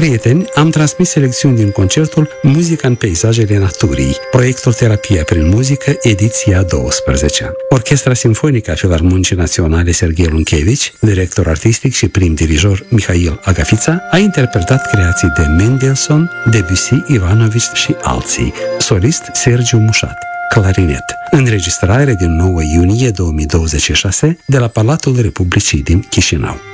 Prieteni, am transmis selecțiuni din concertul Muzica în peisajele naturii, proiectul Terapia prin muzică, ediția 12. Orchestra Simfonică a Filarmonicii Naționale Serghei Lunchevici, director artistic și prim dirijor Mihail Agafița, a interpretat creații de Mendelssohn, Debussy, Ivanovici și alții. Solist Sergiu Mușat. Clarinet. Înregistrare din 9 iunie 2026 de la Palatul Republicii din Chișinău.